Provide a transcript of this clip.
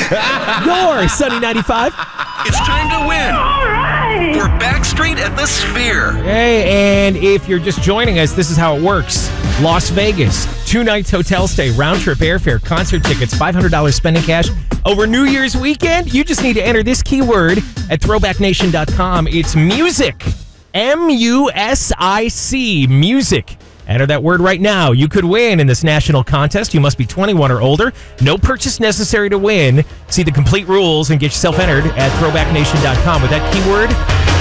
Your Sunny 95. It's time to win. All right. For Backstreet at the Sphere. Hey, and if you're just joining us, this is how it works. Las Vegas, 2 nights hotel stay, round trip airfare, concert tickets, $500 spending cash over New Year's weekend. You just need to enter this keyword at throwbacknation.com. It's music. MUSIC. Music. Enter that word right now. You could win in this national contest. You must be 21 or older. No purchase necessary to win. See the complete rules and get yourself entered at throwbacknation.com with that keyword